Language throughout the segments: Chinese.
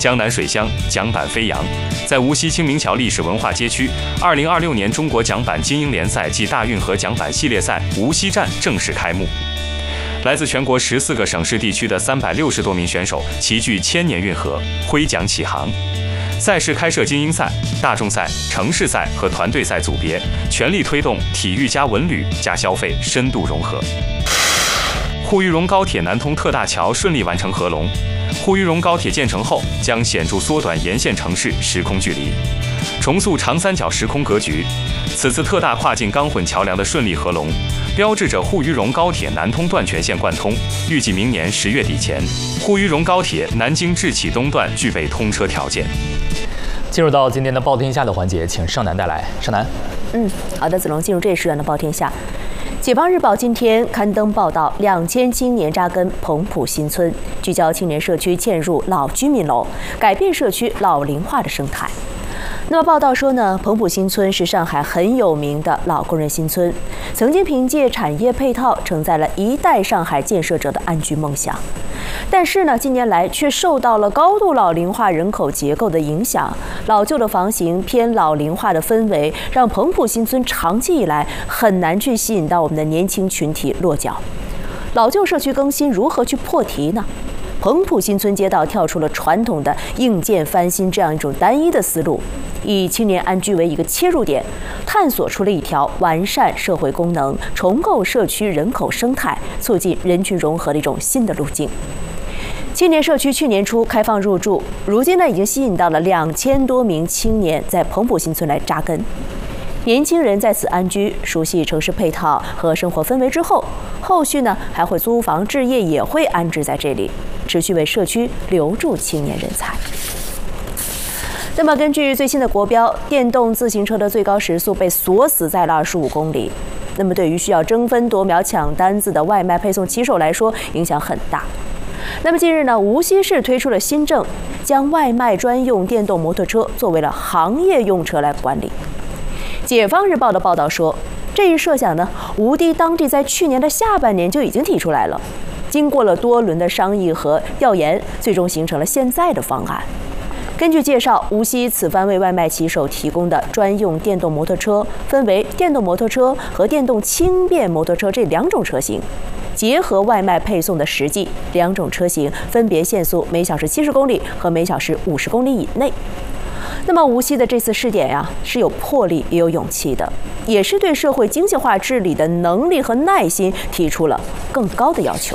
江南水乡，桨板飞扬。在无锡清明桥历史文化街区，2026年中国桨板精英联赛暨大运河桨板系列赛无锡站正式开幕。来自全国14个省市地区的360多名选手齐聚千年运河，挥桨起航。赛事开设精英赛、大众赛、城市赛和团队赛组别，全力推动体育加文旅加消费深度融合。沪渝蓉高铁南通特大桥顺利完成合龙。沪渝蓉高铁建成后，将显著缩短沿线城市时空距离，重塑长三角时空格局。此次特大跨境钢混桥梁的顺利合龙，标志着沪渝蓉高铁南通段全线贯通，预计明年10月底前，沪渝蓉高铁南京至启东段具备通车条件。 进入到今天的报天下的环节，请盛楠带来。盛楠， 好的，子龙，进入这一时段的报天下。解放日报今天刊登报道，2000青年扎根彭浦新村，聚焦青年社区迁入老居民楼，改变社区老龄化的生态。那么报道说呢，彭浦新村是上海很有名的老工人新村，曾经凭借产业配套承载了一代上海建设者的安居梦想。但是呢，近年来却受到了高度老龄化人口结构的影响，老旧的房型、偏老龄化的氛围，让彭浦新村长期以来很难去吸引到我们的年轻群体落脚。老旧社区更新如何去破题呢？彭浦新村街道跳出了传统的硬件翻新这样一种单一的思路，以青年安居为一个切入点，探索出了一条完善社会功能、重构社区人口生态、促进人群融合的一种新的路径。青年社区去年初开放入住，如今呢已经吸引到了2000多名青年在彭浦新村来扎根。年轻人在此安居，熟悉城市配套和生活氛围之后，后续呢还会租房置业，也会安置在这里，持续为社区留住青年人才。那么根据最新的国标，电动自行车的最高时速被锁死在了25公里。那么对于需要争分夺秒抢单子的外卖配送骑手来说，影响很大。那么近日呢，无锡市推出了新政，将外卖专用电动摩托车作为了行业用车来管理。解放日报的报道说，这一设想呢，无锡当地在去年的下半年就已经提出来了，经过了多轮的商议和调研，最终形成了现在的方案。根据介绍，无锡此番为外卖骑手提供的专用电动摩托车分为电动摩托车和电动轻便摩托车这2种车型，结合外卖配送的实际，2种车型分别限速每小时70公里和每小时50公里以内。那么无锡的这次试点呀，是有魄力也有勇气的，也是对社会经济化治理的能力和耐心提出了更高的要求。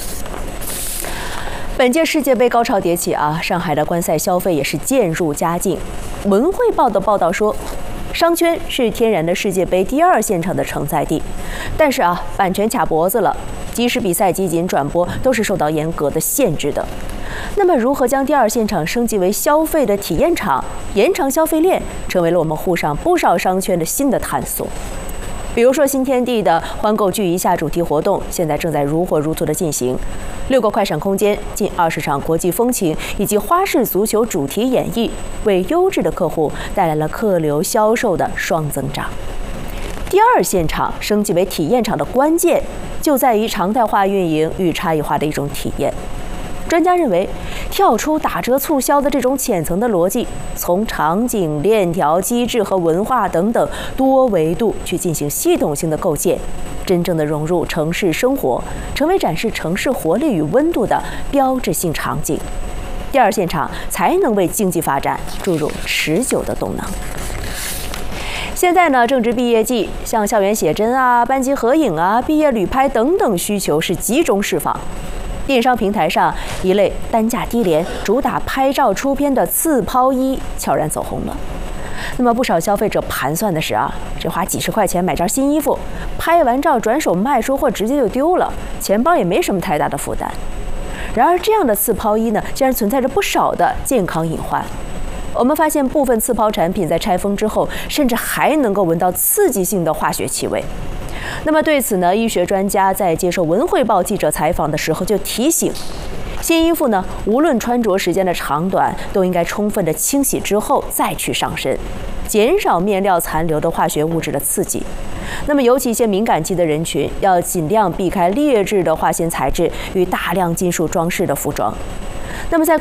本届世界杯高潮迭起啊，上海的观赛消费也是渐入佳境。文汇报的报道说，商圈是天然的世界杯第2现场的承载地，但是啊，版权卡脖子了，即使比赛集锦转播都是受到严格的限制的。那么如何将第2现场升级为消费的体验场，延长消费链，成为了我们沪上不少商圈的新的探索。比如说新天地的欢购聚一下主题活动，现在正在如火如荼的进行。6个快闪空间、近20场国际风情以及花式足球主题演绎，为优质的客户带来了客流销售的双增长。第2现场升级为体验场的关键，就在于常态化运营与差异化的一种体验。专家认为，跳出打折促销的这种浅层的逻辑，从场景、链条、机制和文化等等多维度去进行系统性的构建，真正的融入城市生活，成为展示城市活力与温度的标志性场景。第2现场才能为经济发展注入持久的动能。现在呢，正值毕业季，像校园写真啊、班级合影啊、毕业旅拍等等需求是集中释放。电商平台上一类单价低廉、主打拍照出片的次抛衣悄然走红了。那么不少消费者盘算的是啊，这花几十块钱买件新衣服，拍完照转手卖出或直接就丢了，钱包也没什么太大的负担。然而这样的次抛衣呢，竟然存在着不少的健康隐患。我们发现部分次抛产品在拆封之后，甚至还能够闻到刺激性的化学气味。那么对此呢，医学专家在接受文汇报记者采访的时候就提醒，新衣服呢，无论穿着时间的长短，都应该充分的清洗之后再去上身，减少面料残留的化学物质的刺激。那么尤其一些敏感肌的人群，要尽量避开劣质的化纤材质与大量金属装饰的服装。那么在